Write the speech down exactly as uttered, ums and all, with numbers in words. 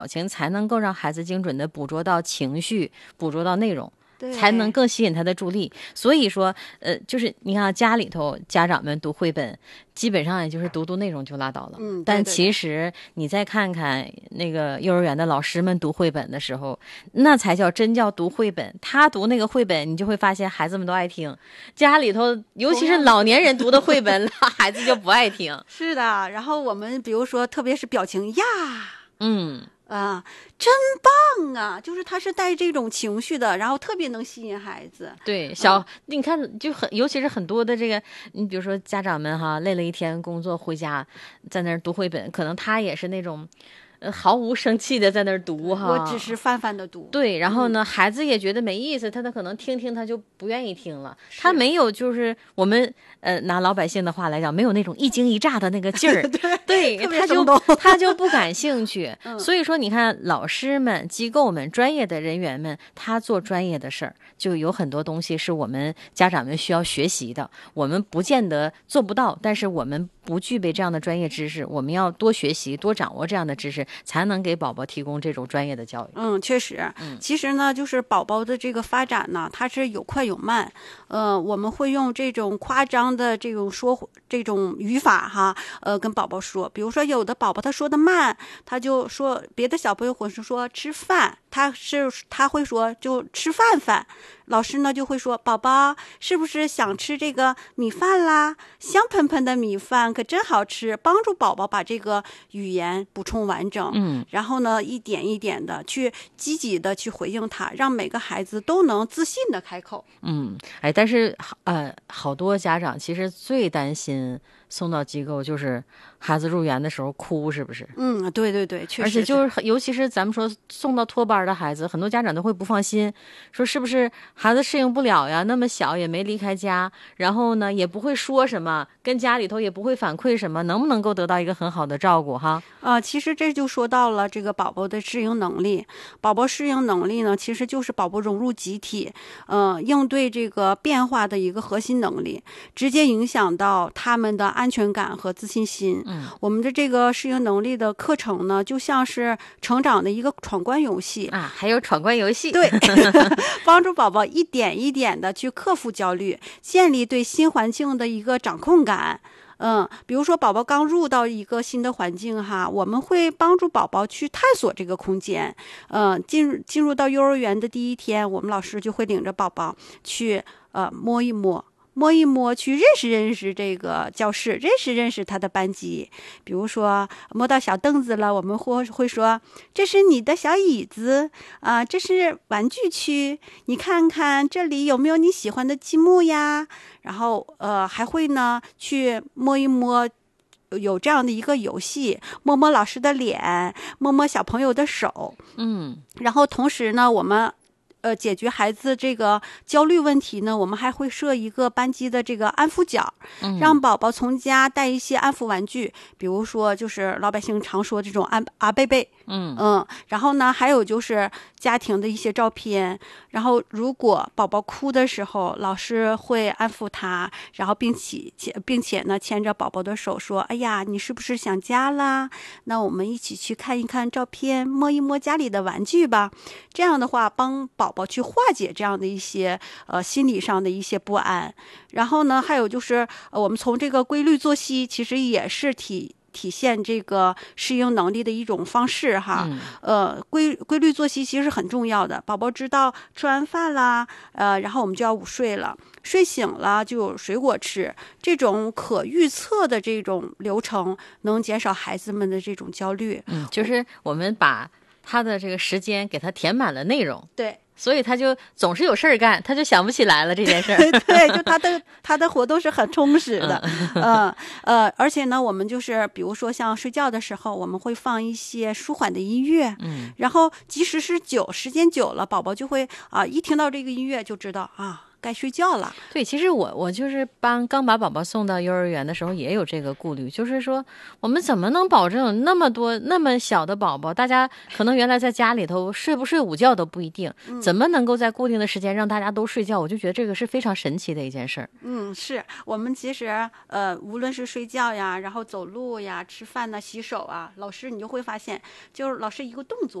表情，才能够让孩子精准的捕捉到情绪，捕捉到内容，才能更吸引他的注意力。所以说呃，就是你看家里头家长们读绘本基本上也就是读读内容就拉倒了， 嗯， 但其实你再看看那个幼儿园的老师们读绘本的时候，那才叫真叫读绘本。他读那个绘本，你就会发现孩子们都爱听，家里头尤其是老年人读的绘本孩子就不爱听。 是的，然后我们比如说特别是表情呀， 嗯啊，真棒啊！就是他是带这种情绪的，然后特别能吸引孩子。 对，小、嗯、你看就很，尤其是很多的这个，你比如说家长们哈，累了一天工作回家，在那儿读绘本，可能他也是那种。呃，毫无生气的在那儿读哈， 我只是泛泛的读。 对，然后呢，嗯、孩子也觉得没意思，他他可能听听他就不愿意听了，他没有就是我们呃拿老百姓的话来讲，没有那种一惊一乍的那个劲儿， 对， 对，他就他就不感兴趣。嗯、所以说，你看老师们、机构们、专业的人员们，他做专业的事儿，就有很多东西是我们家长们需要学习的，我们不见得做不到，但是我们不具备这样的专业知识，我们要多学习、多掌握这样的知识。才能给宝宝提供这种专业的教育。 嗯，确实，嗯，其实呢，就是宝宝的这个发展呢，它是有快有慢。呃，我们会用这种夸张的这种说这种语法哈，呃，跟宝宝说，比如说有的宝宝他说的慢，他就说别的小朋友或是说吃饭，他是他会说就吃饭饭。老师呢就会说，宝宝是不是想吃这个米饭啦？香喷喷的米饭可真好吃，帮助宝宝把这个语言补充完整。 嗯， 然后呢，一点一点的去积极的去回应他，让每个孩子都能自信的开口。 嗯，哎，但是呃，好多家长其实最担心送到机构就是孩子入园的时候哭，是不是？ 嗯，对对对，确实。 而且就是尤其是咱们说送到托班的孩子，很多家长都会不放心，说是不是孩子适应不了呀？那么小也没离开家，然后呢也不会说什么，跟家里头也不会反馈什么，能不能够得到一个很好的照顾哈？ 啊、呃，其实这就说到了这个宝宝的适应能力。宝宝适应能力呢，其实就是宝宝融入集体，呃，应对这个变化的一个核心能力，直接影响到他们的安全感和自信心。 嗯， 我们的这个适应能力的课程呢，就像是成长的一个闯关游戏啊，还有闯关游戏， 对，帮助宝宝一点一点的去克服焦虑，建立对新环境的一个掌控感。嗯，比如说宝宝刚入到一个新的环境哈，我们会帮助宝宝去探索这个空间。嗯，进入进入到幼儿园的第一天，我们老师就会领着宝宝去呃摸一摸。摸一摸，去认识认识这个教室，认识认识他的班级。比如说摸到小凳子了，我们会会说这是你的小椅子啊、呃，这是玩具区，你看看这里有没有你喜欢的积木呀？然后呃还会呢去摸一摸。有这样的一个游戏，摸摸老师的脸，摸摸小朋友的手， 嗯， 然后同时呢，我们。呃，解决孩子这个焦虑问题呢，我们还会设一个班级的这个安抚角， 嗯、 让宝宝从家带一些安抚玩具，比如说就是老百姓常说这种安阿贝贝， 嗯嗯，然后呢，还有就是家庭的一些照片，然后如果宝宝哭的时候，老师会安抚他，然后并且并且呢牵着宝宝的手说，哎呀，你是不是想家啦？那我们一起去看一看照片，摸一摸家里的玩具吧。这样的话，帮宝宝去化解这样的一些呃心理上的一些不安。然后呢，还有就是、呃、我们从这个规律作息，其实也是体体现这个适应能力的一种方式哈。 嗯、 呃，规规律作息其实是很重要的。宝宝知道吃完饭啦，呃，然后我们就要午睡了，睡醒了就有水果吃，这种可预测的这种流程，能减少孩子们的这种焦虑。 嗯，就是我们把他的这个时间给他填满了内容， 对， 所以他就总是有事儿干，他就想不起来了这件事儿。 对，就他的他的活动是很充实的，嗯呃呃，而且呢，我们就是比如说像睡觉的时候，我们会放一些舒缓的音乐， 嗯， 然后即使是久时间久了，宝宝就会啊、呃，一听到这个音乐就知道啊。 该睡觉了。 对，其实我我就是帮刚把宝宝送到幼儿园的时候，也有这个顾虑，就是说我们怎么能保证那么多那么小的宝宝，大家可能原来在家里头睡不睡午觉都不一定， 嗯、 怎么能够在固定的时间让大家都睡觉？我就觉得这个是非常神奇的一件事儿。 嗯，是我们其实呃，无论是睡觉呀，然后走路呀、吃饭呐、洗手啊，老师你就会发现，就是老师一个动作。